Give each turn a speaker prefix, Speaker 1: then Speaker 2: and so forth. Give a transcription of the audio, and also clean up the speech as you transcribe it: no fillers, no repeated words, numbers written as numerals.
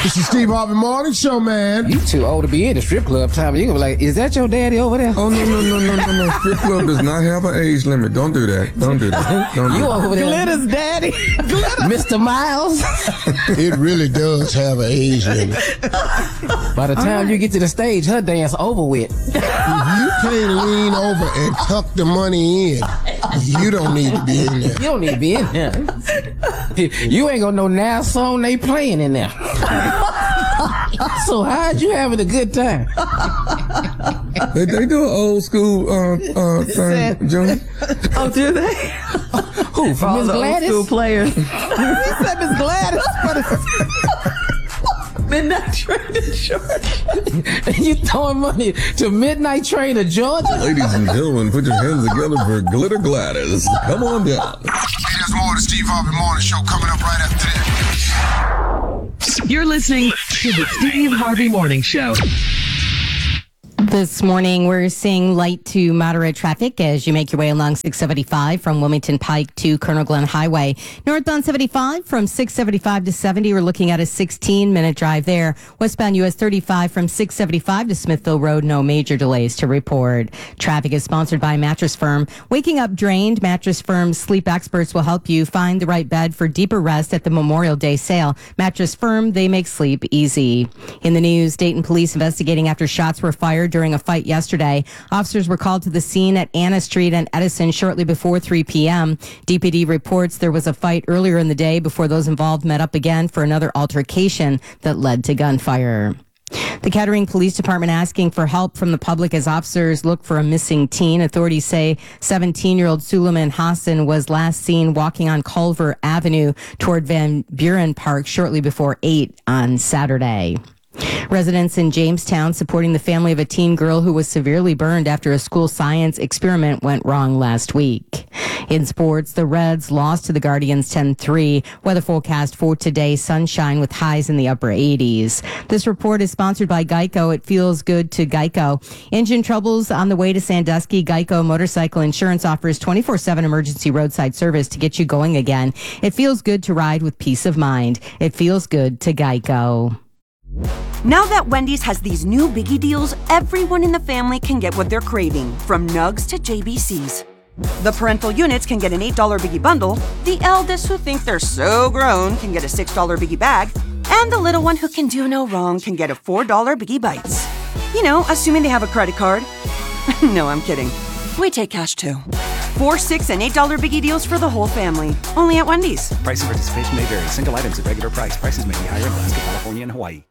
Speaker 1: It's the Steve Harvey Morning Show, man.
Speaker 2: You too old to be in the strip club, Tommy. You gonna be like, is that your daddy over there?
Speaker 3: Oh, no. Strip club does not have an age limit. Don't do that. Don't do that.
Speaker 2: You over there.
Speaker 4: Glitter's daddy.
Speaker 2: Mr. Miles.
Speaker 1: It really does have an age limit.
Speaker 2: By the time you get to the stage, her dance over with.
Speaker 1: If you can't lean over and tuck the money in, you don't need to be in there.
Speaker 2: You don't need to be in there. You ain't gonna know now song they playing in there. So how'd you having a good time?
Speaker 3: They do an old school thing, Junior.
Speaker 4: Oh, do they?
Speaker 2: Who? For Miss
Speaker 4: the
Speaker 2: Gladys?
Speaker 4: old school players. He said Miss Gladys, but Midnight Train to Georgia.
Speaker 2: You throwing money to Midnight Train to Georgia?
Speaker 3: Ladies and gentlemen, put your hands together for Glitter Gladys. Come on down.
Speaker 1: Hey, there's more of the Steve Harvey Morning Show coming up right after this.
Speaker 5: You're listening to the Steve Harvey Morning Show.
Speaker 6: This morning, we're seeing light to moderate traffic as you make your way along 675 from Wilmington Pike to Colonel Glenn Highway. North on 75 from 675 to 70, we're looking at a 16-minute drive there. Westbound US 35 from 675 to Smithville Road, no major delays to report. Traffic is sponsored by Mattress Firm. Waking up drained, Mattress Firm's sleep experts will help you find the right bed for deeper rest at the Memorial Day sale. Mattress Firm, they make sleep easy. In the news, Dayton police investigating after shots were fired during a fight yesterday. Officers were called to the scene at Anna Street and Edison shortly before 3 p.m. DPD reports there was a fight earlier in the day before those involved met up again for another altercation that led to gunfire. The Kettering Police Department asking for help from the public as officers look for a missing teen. Authorities say 17-year-old Suleiman Hassan was last seen walking on Culver Avenue toward Van Buren Park shortly before 8 on Saturday. Residents in Jamestown supporting the family of a teen girl who was severely burned after a school science experiment went wrong last week. In sports, the Reds lost to the Guardians 10-3. Weather forecast for today, sunshine with highs in the upper 80s. This report is sponsored by Geico. It feels good to Geico. Engine troubles on the way to Sandusky. Geico Motorcycle Insurance offers 24/7 emergency roadside service to get you going again. It feels good to ride with peace of mind. It feels good to Geico.
Speaker 7: Now that Wendy's has these new biggie deals, everyone in the family can get what they're craving, from nugs to JBCs. The parental units can get an $8 biggie bundle, the eldest who think they're so grown can get a $6 biggie bag, and the little one who can do no wrong can get a $4 biggie bites. You know, assuming they have a credit card. No, I'm kidding. We take cash too. 4, 6, and $8 biggie deals for the whole family. Only at Wendy's.
Speaker 8: Price and participation may vary. Single items at regular price. Prices may be higher in Alaska, California, and Hawaii.